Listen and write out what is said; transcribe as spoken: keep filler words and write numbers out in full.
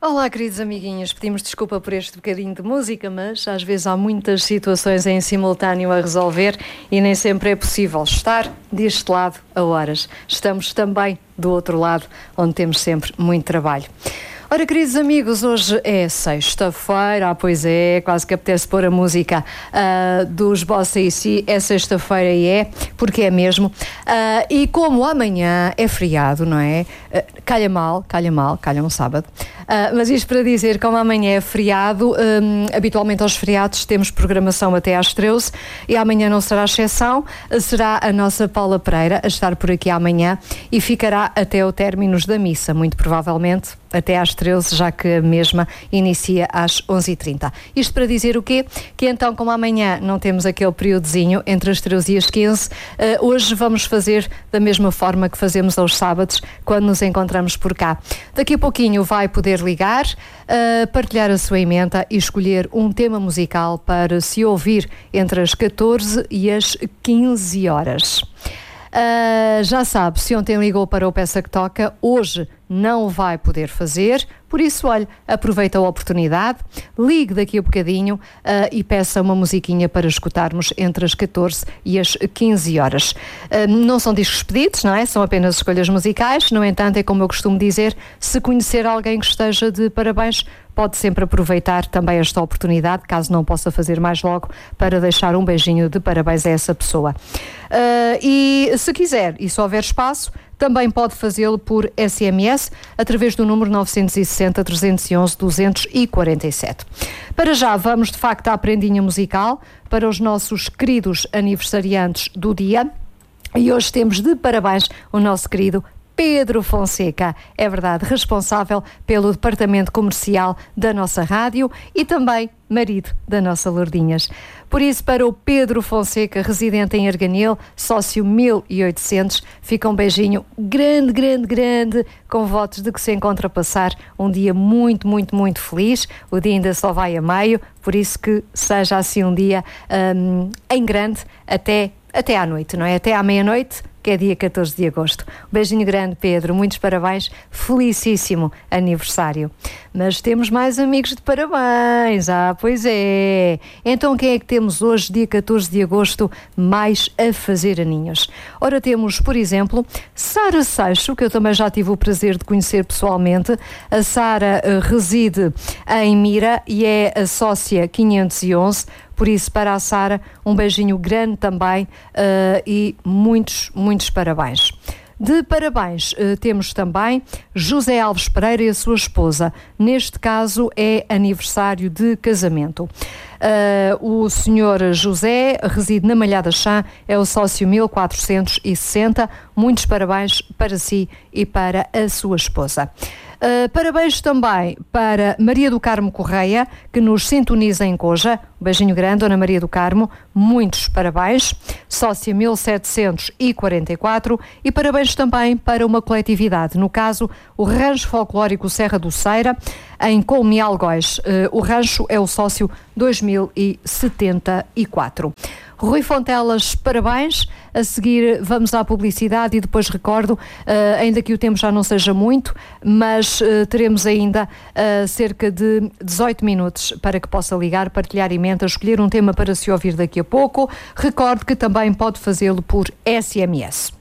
Olá, queridos amiguinhos, pedimos desculpa por este bocadinho de música, mas às vezes há muitas situações em simultâneo a resolver e nem sempre é possível estar deste lado a horas. Estamos também do outro lado, onde temos sempre muito trabalho. Ora, queridos amigos, hoje é sexta-feira, ah, pois é, quase que apetece pôr a música uh, dos Bossa e Si, é sexta-feira e é, porque é mesmo, uh, e como amanhã é feriado, não é? Uh, calha mal, calha mal, calha um sábado, uh, mas isto para dizer, como amanhã é feriado, um, habitualmente aos feriados temos programação até às treze e amanhã não será exceção, será a nossa Paula Pereira a estar por aqui amanhã e ficará até o término da missa, muito provavelmente até às treze, já que a mesma inicia às onze e trinta. Isto para dizer o quê? Que então, como amanhã não temos aquele períodozinho entre as treze e as quinze, uh, hoje vamos fazer da mesma forma que fazemos aos sábados, quando nos encontramos por cá. Daqui a pouquinho vai poder ligar, uh, partilhar a sua emenda e escolher um tema musical para se ouvir entre as catorze e as quinze horas. Uh, já sabe, se ontem ligou para o Peça que Toca, hoje não vai poder fazer, por isso, olha, aproveita a oportunidade, ligue daqui a bocadinho uh, e peça uma musiquinha para escutarmos entre as catorze e as quinze horas. Uh, não são discos pedidos, não é? São apenas escolhas musicais, no entanto, é como eu costumo dizer, se conhecer alguém que esteja de parabéns, pode sempre aproveitar também esta oportunidade, caso não possa fazer mais logo, para deixar um beijinho de parabéns a essa pessoa. Uh, e se quiser, e se houver espaço, também pode fazê-lo por S M S, através do número nove seis zero, três um um, dois quatro sete. Para já, vamos de facto à prendinha musical, para os nossos queridos aniversariantes do dia. E hoje temos de parabéns o nosso querido Pedro Fonseca, é verdade, responsável pelo departamento comercial da nossa rádio e também marido da nossa Lourdinhas. Por isso, para o Pedro Fonseca, residente em Arganil, sócio mil e oitocentos, fica um beijinho grande, grande, grande, com votos de que se encontre a passar um dia muito, muito, muito feliz. O dia ainda só vai a meio, por isso que seja assim um dia um, em grande até, até à noite, não é? Até à meia-noite, que é dia catorze de agosto. Um beijinho grande, Pedro, muitos parabéns, felicíssimo aniversário. Mas temos mais amigos de parabéns, ah, pois é. Então quem é que temos hoje, dia catorze de agosto, mais a fazer aninhos? Ora, temos, por exemplo, Sara Seixo, que eu também já tive o prazer de conhecer pessoalmente. A Sara uh, reside em Mira e é a sócia quinhentos e onze. Por isso, para a Sara, um beijinho grande também uh, e muitos, muitos parabéns. De parabéns uh, temos também José Alves Pereira e a sua esposa. Neste caso é aniversário de casamento. Uh, o senhor José reside na Malhada Chã, é o sócio mil quatrocentos e sessenta. Muitos parabéns para si e para a sua esposa. Uh, parabéns também para Maria do Carmo Correia, que nos sintoniza em Coja. Um beijinho grande, Dona Maria do Carmo. Muitos parabéns. Sócia mil setecentos e quarenta e quatro. E parabéns também para uma coletividade, no caso, o Rancho Folclórico Serra do Ceira, em Colmeal Góis. Uh, o rancho é o sócio dois mil e setenta e quatro. Rui Fontelas, parabéns. A seguir vamos à publicidade e depois recordo, uh, ainda que o tempo já não seja muito, mas uh, teremos ainda uh, cerca de dezoito minutos para que possa ligar, partilhar emenda, escolher um tema para se ouvir daqui a pouco. Recorde que também pode fazê-lo por S M S.